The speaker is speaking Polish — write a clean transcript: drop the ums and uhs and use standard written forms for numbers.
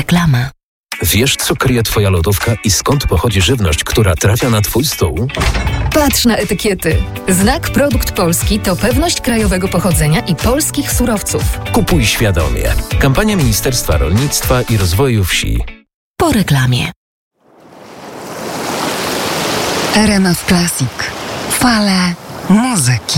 Reklama. Wiesz, co kryje Twoja lodówka i skąd pochodzi żywność, która trafia na Twój stół? Patrz na etykiety. Znak Produkt Polski to pewność krajowego pochodzenia i polskich surowców. Kupuj świadomie. Kampania Ministerstwa Rolnictwa i Rozwoju Wsi. Po reklamie. RMF Classic. Fale muzyki.